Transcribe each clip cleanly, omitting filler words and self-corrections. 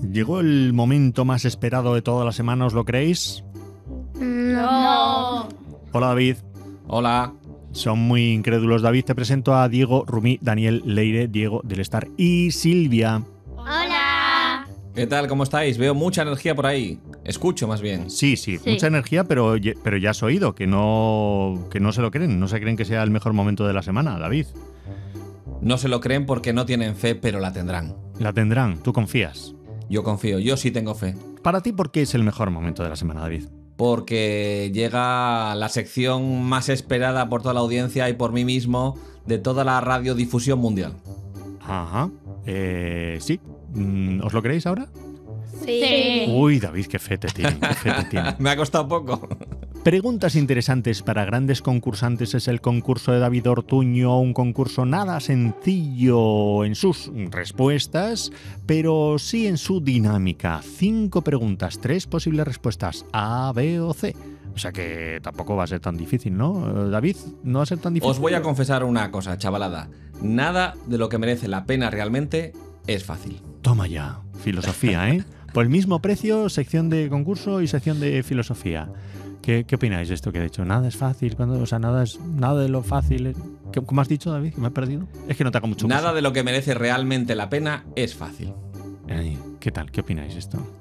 ¿Llegó el momento más esperado de toda la semana, os lo creéis? No. Hola, David. Hola. Son muy incrédulos. David, te presento a Diego, Rumí, Daniel, Leire, Diego del Star y Silvia. Hola. ¿Qué tal? ¿Cómo estáis? Veo mucha energía por ahí. Escucho más bien. Sí, mucha energía, pero ya has oído que no se lo creen. No se creen que sea el mejor momento de la semana, David. No se lo creen porque no tienen fe, pero la tendrán. La tendrán. ¿Tú confías? Yo confío, yo sí tengo fe. Para ti, ¿por qué es el mejor momento de la semana, David? Porque llega la sección más esperada por toda la audiencia y por mí mismo de toda la radiodifusión mundial. Ajá. Sí. ¿Os lo creéis ahora? Sí. Uy, David, qué fe te tiene, qué fe te tiene. Me ha costado poco. Preguntas interesantes para grandes concursantes. Es el concurso de David Ortuño, un concurso nada sencillo en sus respuestas, pero sí en su dinámica. 5 preguntas, 3 posibles respuestas, A, B o C. O sea que tampoco va a ser tan difícil, ¿no? David, ¿no va a ser tan difícil? Os voy a confesar una cosa, chavalada. Nada de lo que merece la pena realmente es fácil. Toma ya, filosofía, ¿eh? Por el mismo precio, sección de concurso y sección de filosofía. ¿Qué opináis de esto que he dicho? Nada es fácil, nada de lo fácil. ¿Cómo has dicho, David? ¿Que me has perdido? Es que no te hago mucho caso. Nada de lo que merece realmente la pena es fácil. ¿Qué tal? ¿Qué opináis de esto?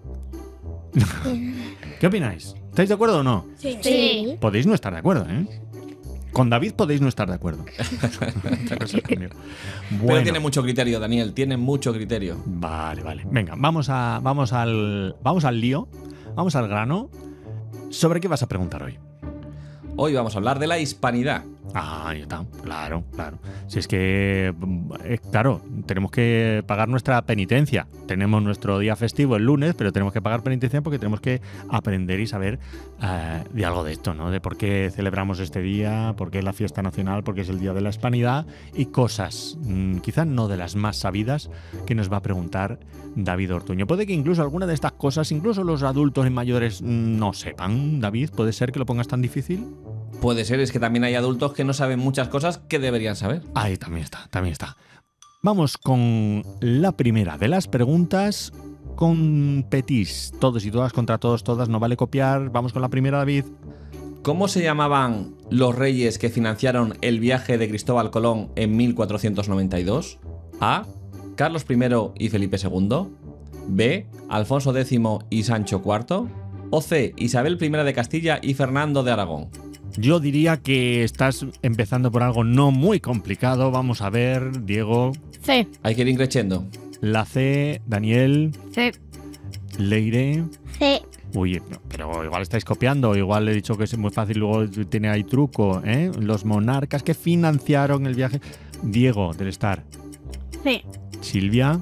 ¿Qué opináis? ¿Estáis de acuerdo o no? Sí. Podéis no estar de acuerdo, ¿eh? Con David podéis no estar de acuerdo. Pero tiene mucho criterio, Daniel, tiene mucho criterio. Vale. Venga, vamos al lío, vamos al grano. ¿Sobre qué vas a preguntar hoy? Hoy vamos a hablar de la hispanidad. Ah, ya está, claro. Si es que, claro, tenemos que pagar nuestra penitencia. Tenemos nuestro día festivo el lunes, pero tenemos que pagar penitencia porque tenemos que aprender y saber de algo de esto, ¿no? De por qué celebramos este día, por qué es la fiesta nacional, por qué es el día de la hispanidad y cosas, quizás no de las más sabidas, que nos va a preguntar David Ortuño. Puede que incluso alguna de estas cosas, incluso los adultos y mayores no sepan. David, ¿puede ser que lo pongas tan difícil? Puede ser, es que también hay adultos que no saben muchas cosas que deberían saber. Ahí también está. Vamos con la primera de las preguntas. Competís todos y todas contra todos, todas, no vale copiar. Vamos con la primera, David. ¿Cómo se llamaban los reyes que financiaron el viaje de Cristóbal Colón en 1492? A. Carlos I y Felipe II. B. Alfonso X y Sancho IV. O C. Isabel I de Castilla y Fernando de Aragón. Yo diría que estás empezando por algo no muy complicado. Vamos a ver, Diego. C. Hay que ir increciendo. La C, Daniel. C. Leire. C. Uy, no, pero igual estáis copiando. Igual he dicho que es muy fácil, luego tiene ahí truco, ¿eh? Los monarcas que financiaron el viaje. Diego, del Star. C. Silvia.